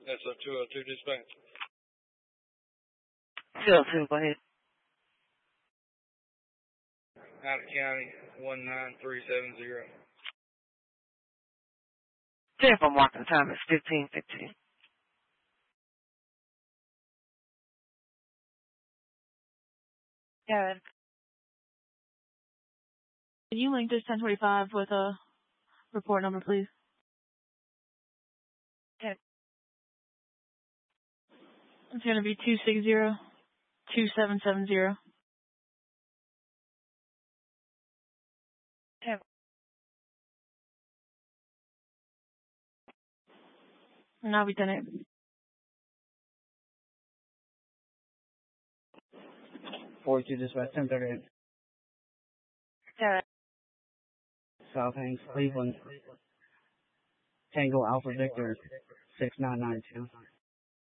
SO 202 dispatch. 202, go ahead. Out of county, 19370. Telephone marking time is 15:15. Good. Can you link this 1025 with a report number, please? Okay. It's going to be 260-2770. Okay. Now, Lieutenant. 42 dispatch, 1038. Good. South Hanks, Cleveland. Tango Alpha Victor, 6992.